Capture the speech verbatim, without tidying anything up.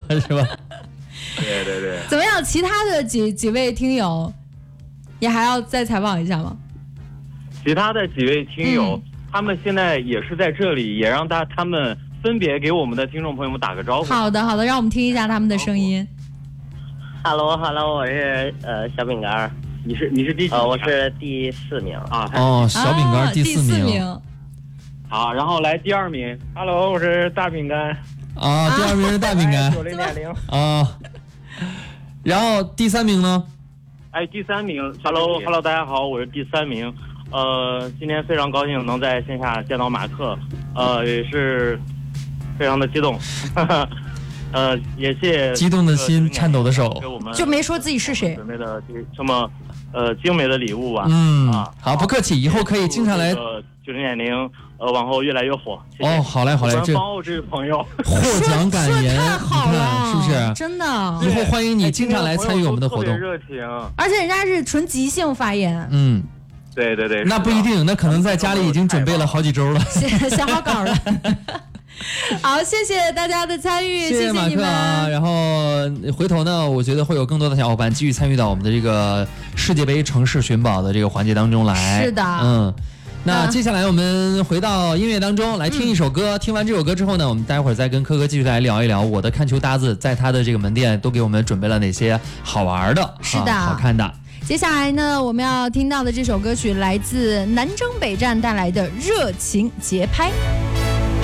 是吧？ 对对对。 怎么样？其他的几几位听友，也还要再采访一下吗？ 其他的几位听友，嗯、他们现在也是在这里，也让大他们分别给我们的听众朋友们打个招呼。 好的，好的，让我们听一下他们的声音。 Hello Hello， 我是呃小饼干。 你是你是第几名？ 呃，我是第四名啊。哦，小饼干第四名。 第四名。 好，然后来第二名。 Hello， 我是大饼干。 啊，第二名是大饼干。 九零点零。 啊。然后第三名呢？ 哎，第三名 ，Hello Hello， 大家好，我是第三名。呃，今天非常高兴能在线下见到马克，呃，也是非常的激动。呃，也谢激动的心，颤抖的手， 给我们就没说自己是谁准备的这么呃精美的礼物吧。 嗯，啊，好，不客气，以后可以经常来。 九零点零，呃，往后越来越火。谢谢哦，好嘞，好嘞， 这帮我这位朋友获奖感言， 太好了， 是不是？ 真的， 以后欢迎你经常来参与我们的活动。 热情， 而且人家是纯即兴发言。 嗯， 对对对， 那不一定，那可能在家里已经准备了好几周了， 写写好稿了。好，谢谢大家的参与， 谢谢马克啊。然后回头呢，我觉得会有更多的小伙伴继续参与到我们的这个世界杯城市寻宝的这个环节当中来。 是的， 嗯。那接下来我们回到音乐当中来听一首歌、嗯、听完这首歌之后呢，我们待会儿再跟柯哥继续来聊一聊我的看球搭子在他的这个门店都给我们准备了哪些好玩的， 是的、 啊、好看的。 接下来呢，我们要听到的这首歌曲来自南征北战带来的热情节拍。